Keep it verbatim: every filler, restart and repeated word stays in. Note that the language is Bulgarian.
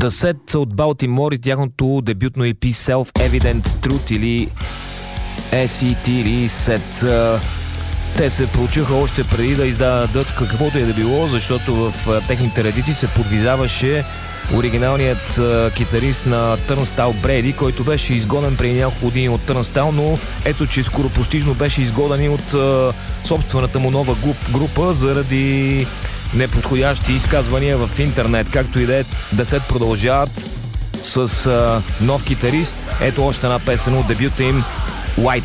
The Set от Балтимор и тяхното дебютно и пи Self-Evident Truth или Ес И Ти или Set. Те се проучиха още преди да издадат каквото е да било, защото в техните редици се подвизаваше оригиналният китарист на Turnstile Брейди, който беше изгонен преди няколко години от Turnstile, но ето, че скоропостижно беше изгонен и от собствената му нова група заради неподходящи изказвания в интернет. Както и да е, The Set продължават с а, нов китарист. Ето още една песен от дебюта им, White